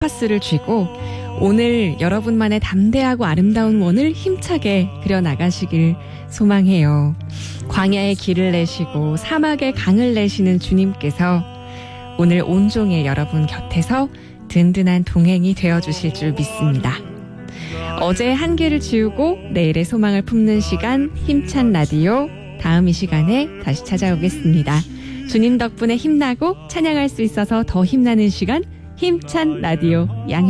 파스를 쥐고 오늘 여러분만의 담대하고 아름다운 원을 힘차게 그려나가시길 소망해요. 광야의 길을 내시고 사막의 강을 내시는 주님께서 오늘 온종일 여러분 곁에서 든든한 동행이 되어주실 줄 믿습니다. 어제의 한계를 지우고 내일의 소망을 품는 시간 힘찬 라디오, 다음 이 시간에 다시 찾아오겠습니다. 주님 덕분에 힘나고 찬양할 수 있어서 더 힘나는 시간 힘찬 라디오 양현